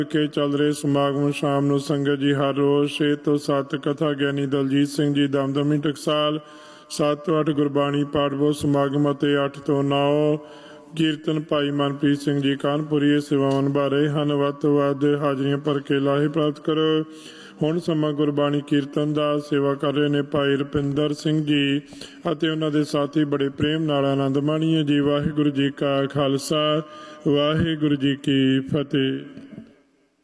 ਕੇ ਚੱਲ ਰਹੇ ਸਮਾਗਮ ਸ਼ਾਮ ਨੂੰ ਸੰਗਤ ਜੀ ਹਰ ਰੋਜ਼ 6 ਤੋਂ 7 ਕਥਾ ਗਿਆਨੀ ਦਲਜੀਤ ਸਿੰਘ ਜੀ ਦਮਦਮੀ ਟਕਸਾਲ, 7 ਤੋਂ 8 ਗੁਰਬਾਣੀ ਪਾਠ ਬੋਧ ਸਮਾਗਮ ਅਤੇ 8 ਤੋਂ 9 ਕੀਰਤਨ ਭਾਈ ਮਨਪ੍ਰੀਤ ਸਿੰਘ ਜੀ ਕਾਨਪੁਰੀ ਸੇਵਾਵਾਂ ਨਿਭਾ ਰਹੇ ਹਨ। ਵੱਧ ਤੋਂ ਵੱਧ ਹਾਜ਼ਰੀਆਂ ਭਰ ਕੇ ਲਾਹੇ ਪ੍ਰਾਪਤ ਕਰੋ। ਹੁਣ ਸਮਾਂ ਗੁਰਬਾਣੀ ਕੀਰਤਨ ਦਾ ਸੇਵਾ ਕਰ ਰਹੇ ਨੇ ਭਾਈ ਰੁਪਿੰਦਰ ਸਿੰਘ ਜੀ ਅਤੇ ਉਹਨਾਂ ਦੇ ਸਾਥੀ ਬੜੇ ਪ੍ਰੇਮ ਨਾਲ ਆਨੰਦ ਮਾਣੀਏ ਜੀ। ਵਾਹਿਗੁਰੂ ਜੀ ਕਾ ਖਾਲਸਾ, ਵਾਹਿਗੁਰੂ ਜੀ ਕੀ ਫਤਿਹ।